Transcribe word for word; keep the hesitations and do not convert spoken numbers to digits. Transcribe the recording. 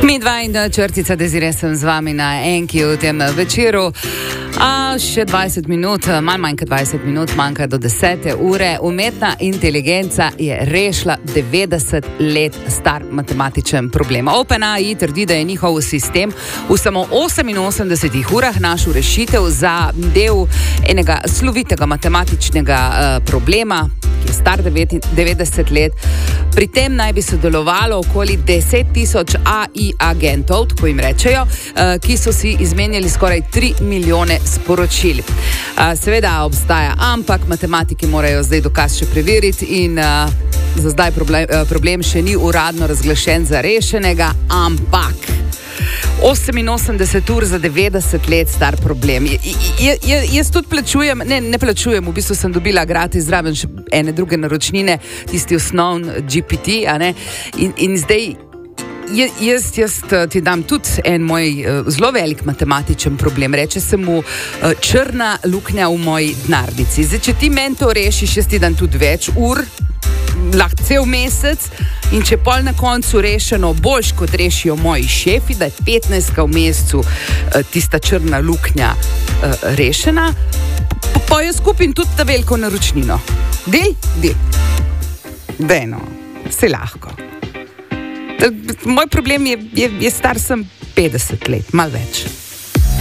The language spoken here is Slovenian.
Mi dva in črtica Desire sem z vami na enki v tem večeru. A še dvajset minut, manj manj kot dvajset minut, manjka do desete ure. Umetna inteligenca je rešila devetdeset let star matematičen problem. OpenAI trdi, da je njihov sistem v samo oseminosemdesetih urah našel rešitev za del enega slovitega matematičnega uh, problema, ki je star devetdeset let. Pri tem naj bi sodelovalo okoli deset tisoč A I agentov, tako jim rečejo, ki so si izmenjali skoraj tri milijone sporočil. Seveda obstaja ampak, matematiki morajo zdaj dokaz še preveriti in za zdaj problem, problem še ni uradno razglašen za rešenega, ampak oseminosemdeset ur za devetdeset let star problem. Je, je, je, jaz tudi plačujem, ne, ne plačujem, v bistvu sem dobila gratis zraven še ene druge naročnine, tisti osnovni G P T, a ne, in, in zdaj Jaz, jaz ti dam tudi en moj uh, zelo velik matematičen problem. Reče se mu uh, črna luknja v moji denarnici. Zdaj, če ti meni to rešiš, jaz ti dam tudi več ur, lahko cel mesec, in če pol na koncu rešeno boljš, kot rešijo moji šefi, da je petnajstka v mesecu uh, tista črna luknja uh, rešena, pa, pa jaz kupim tudi ta veliko naročnino. Del? Del. Dejno, vse lahko. Moj problem je, je, je star sem petdeset let, malo več.